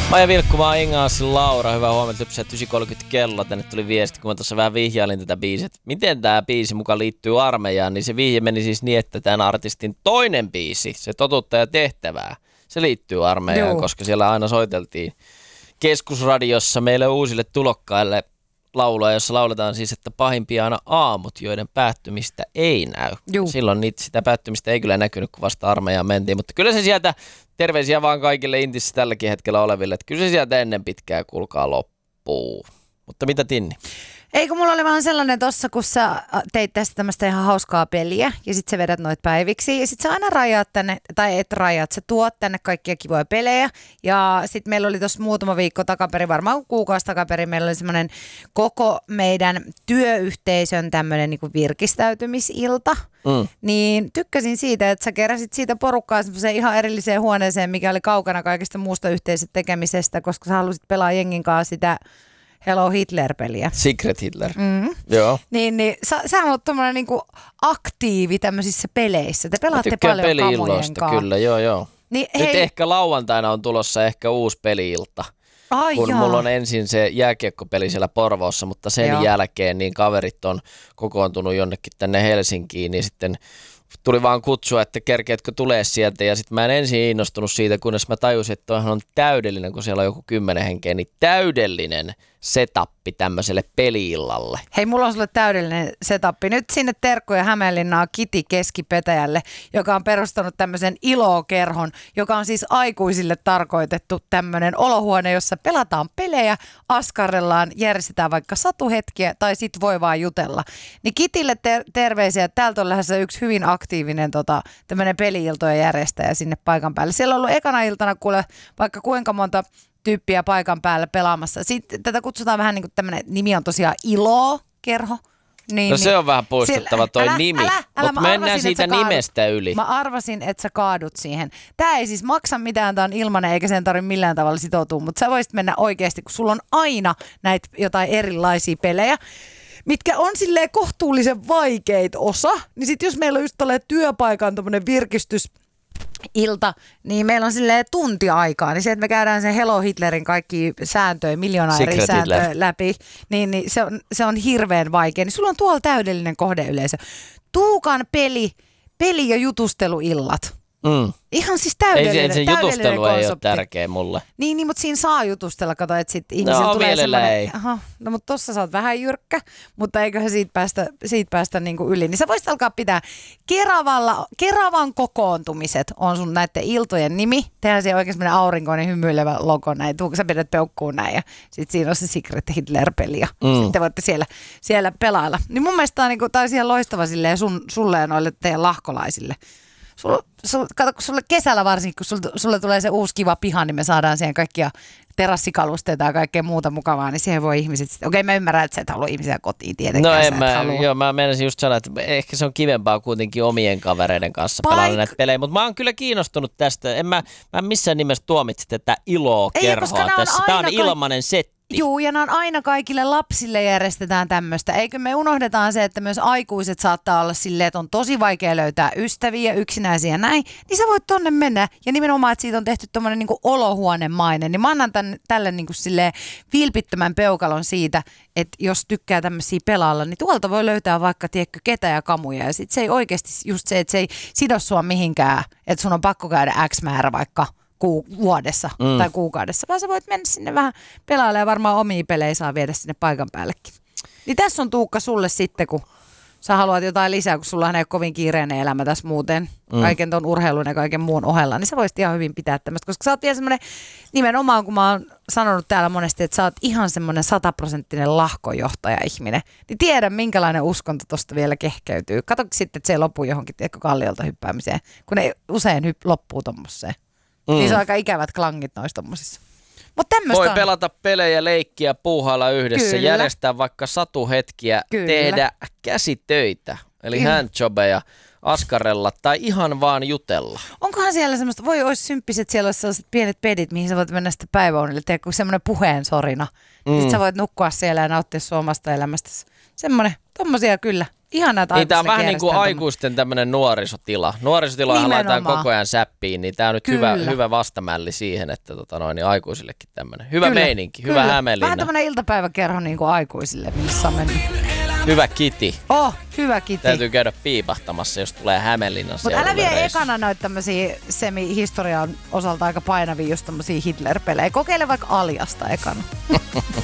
Maija Vilkkumaa, Ingaassin Laura, hyvää huomenta, lypsää 9.30 kello. Tänne tuli viesti, kun mä tuossa vähän vihjailin tätä biisiä. Miten tämä biisi mukaan liittyy armeijaan, niin se vihje meni siis niin, että tämän artistin toinen biisi, se Totuutta ja tehtävää, se liittyy armeijaan, koska siellä aina soiteltiin keskusradiossa meille uusille tulokkaille laulua, jossa lauletaan siis, että pahimpia aina aamut, joiden päättymistä ei näy. Silloin sitä päättymistä ei kyllä näkynyt, kun vasta armeijaan mentiin, mutta kyllä se sieltä, terveisiä vaan kaikille Intissä tälläkin hetkellä oleville, että kyllä se sieltä ennen pitkää kuulkaa loppuu. Mutta mitä Tinni? Eikö mulla oli vaan sellainen tossa, kun sä teit tästä tämmöistä ihan hauskaa peliä ja sit sä vedät noit päiviksi ja sit sä aina rajaat tänne, tai et rajaat, sä tuot tänne kaikkia kivoja pelejä ja sit meillä oli tossa muutama viikko takaperin, varmaan kuukausi takaperin, meillä oli semmoinen koko meidän työyhteisön tämmöinen niinku virkistäytymisilta. Niin tykkäsin siitä, että sä keräsit siitä porukkaa semmoiseen ihan erilliseen huoneeseen, mikä oli kaukana kaikesta muusta yhteisestä tekemisestä, koska sä halusit pelaa jengin kanssa sitä Hello Hitler-peliä. Secret Hitler. Joo. Niin sä oot tommonen niinku aktiivi tämmöisissä peleissä. Te pelaatte paljon kamojen kanssa. Kyllä, joo. Niin, nyt ehkä lauantaina on tulossa ehkä uusi peli-ilta. Mulla on ensin se jääkiekkopeli siellä Porvoossa, mutta sen jälkeen niin kaverit on kokoontunut jonnekin tänne Helsinkiin, niin sitten tuli vaan kutsua, että kerkeetkö tulee sieltä, ja sitten mä en ensin innostunut siitä, kunnes mä tajusin, että toihan on täydellinen, kun siellä on joku 10 henkeä, niin täydellinen setappi tämmöiselle peli-illalle. Hei, mulla on sulle täydellinen setappi. Nyt sinne terkkuja Hämeenlinnaa Kiti Keskipetäjälle, joka on perustanut tämmöisen ilokerhon, joka on siis aikuisille tarkoitettu tämmöinen olohuone, jossa pelataan pelejä, askarrellaan, järjestetään vaikka satuhetkiä tai sit voi vaan jutella. Niin Kitille terveisiä. Täältä on lähdössä yksi hyvin aktiivinen tämmöinen peli-iltojen järjestäjä sinne paikan päälle. Siellä on ollut ekana iltana kuule vaikka kuinka monta tyyppiä paikan päällä pelaamassa. Sitten tätä kutsutaan vähän niin kuin tämmöinen, nimi on tosiaan Ilo-kerho. No se on vähän puistettava toi nimi, mutta mennään siitä nimestä yli. Mä arvasin, että sä kaadut siihen. Tää ei siis maksa mitään, tää on ilmanen eikä sen tarvitse millään tavalla sitoutua, mutta sä voisit mennä oikeasti, kun sulla on aina näitä jotain erilaisia pelejä, mitkä on silleen kohtuullisen vaikeita osa, niin sit jos meillä on just tolleen työpaikan tommonen virkistysilta, niin meillä on silleen tunti aikaa, niin se, että me käydään sen Hello Hitlerin kaikki sääntöjä, miljoona eri sääntöjä läpi, niin se on hirveän vaikea. Niin sulla on tuolla täydellinen kohdeyleisö. Tuukan peli- ja jutusteluillat. Ihan siis täydellinen. Se jutustelu ei ole tärkeä mulle. Niin, mutta siinä saa jutustella, kato, että sitten ihmisellä tulee semmoinen. Ei. No mutta tossa sä oot vähän jyrkkä, mutta eiköhän siitä päästä niinku yli. Niin sä voisit alkaa pitää Keravan kokoontumiset on sun näiden iltojen nimi. Tehdään siellä oikein semmoinen aurinkoinen hymyilevä logo näin. Sä pidät peukkuun näin ja sit siinä on se Secret Hitler-peli ja sitten voitte siellä pelailla. Niin mun mielestä tää on ihan loistava silleen sulle ja noille teidän lahkolaisille. Kato, kun sulle kesällä varsinkin, kun sulle tulee se uusi kiva piha, niin me saadaan siihen kaikkia terassikalusteita ja kaikkea muuta mukavaa, niin siihen voi ihmiset sitten. Okei, mä ymmärrän, että sä et halua ihmisiä kotiin tietenkään. No mä menisin just sanoa, että ehkä se on kivempaa kuitenkin omien kavereiden kanssa pelata näitä pelejä, mutta mä oon kyllä kiinnostunut tästä. Mä en missään nimessä tuomitse tätä ilokerhoa tässä. Tää on ilmanen setti. Juu, ja nämä on aina kaikille lapsille järjestetään tämmöistä. Eikö me unohdetaan se, että myös aikuiset saattaa olla silleen, että on tosi vaikea löytää ystäviä, yksinäisiä ja näin. Niin sä voit tonne mennä. Ja nimenomaan, että siitä on tehty tommoinen niinku olohuonemainen. Niin mä annan tälle niinku silleen vilpittömän peukalon siitä, että jos tykkää tämmöisiä pelailla, niin tuolta voi löytää vaikka, tiedätkö, ketä ja kamuja. Ja sit se ei oikeasti just se, että se ei sido sua mihinkään, että sun on pakko käydä X määrä vaikka vuodessa tai kuukaudessa, vaan sä voit mennä sinne vähän pelailemaan ja varmaan omia pelejä saa viedä sinne paikan päällekin. Niin tässä on Tuukka sulle sitten, kun sä haluat jotain lisää, kun sulla ei ole kovin kiireinen elämä tässä muuten, kaiken ton urheilun ja kaiken muun ohella, niin sä voisit ihan hyvin pitää tämmöistä, koska sä oot vielä semmoinen, nimenomaan kun mä oon sanonut täällä monesti, että sä oot ihan semmoinen 100% lahkojohtaja-ihminen, niin tiedän minkälainen uskonto tosta vielä kehkeytyy. Kato sitten, että se ei lopu johonkin kalliolta hyppäämiseen, kun ne usein loppuu tommoseen. Niin se on aika ikävät klangit noissa tommosissa. Voi pelata pelejä, leikkiä, puuhailla yhdessä, järjestää vaikka satuhetkiä, tehdä käsitöitä, eli handjobeja, askarella tai ihan vaan jutella. Onkohan siellä semmoista, olisi symppiset, siellä olisi sellaiset pienet pedit, mihin sä voit mennä sitten päiväunille, tehdä kuin semmoinen puheen sorina. Sitten sä voit nukkua siellä ja nauttia sun omasta elämästä. Semmoinen, tommosia kyllä. Ihan näitä niin tämä on vähän niin kuin aikuisten tämmöinen nuorisotila. Nuorisotilahan laitetaan koko ajan säppiin, niin tämä on nyt hyvä vastamälli siihen, että niin aikuisillekin tämmöinen. Hyvä meininki, hyvä Hämeenlinna. Vähän tämmöinen iltapäiväkerho niin kuin aikuisille, missä on mennyt. Hyvä kiti. Hyvä kiti. Täytyy käydä piipahtamassa, jos tulee Hämeenlinnan Mutta älä vie ekana noita tämmöisiä semi-historian osalta aika painavia, just tämmöisiä Hitler-pelejä. Kokeile vaikka Aljasta ekana.